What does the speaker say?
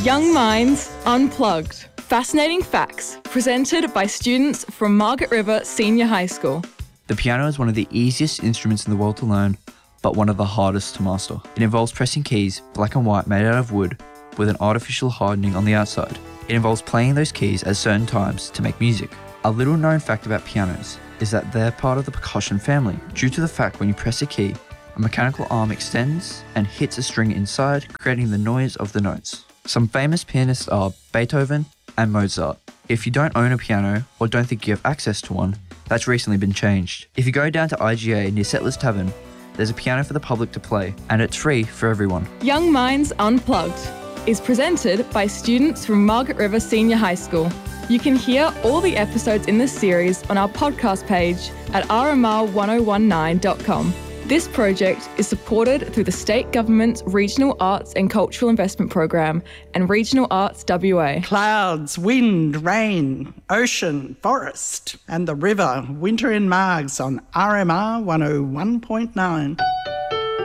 Young Minds Unplugged. Fascinating facts presented by students from Margaret River Senior High School. The piano is one of the easiest instruments in the world to learn, but one of the hardest to master. It involves pressing keys, black and white, made out of wood, with an artificial hardening on the outside. It involves playing those keys at certain times to make music. A little known fact about pianos is that they're part of the percussion family, due to the fact when you press a key, a mechanical arm extends and hits a string inside, creating the noise of the notes. Some famous pianists are Beethoven and Mozart. If you don't own a piano or don't think you have access to one, that's recently been changed. If you go down to IGA near Settlers Tavern, there's a piano for the public to play, and it's free for everyone. Young Minds Unplugged is presented by students from Margaret River Senior High School. You can hear all the episodes in this series on our podcast page at rmr1019.com. This project is supported through the State Government's Regional Arts and Cultural Investment Program and Regional Arts WA. Clouds, wind, rain, ocean, forest, and the river. Winter in Margs on RMR 101.9.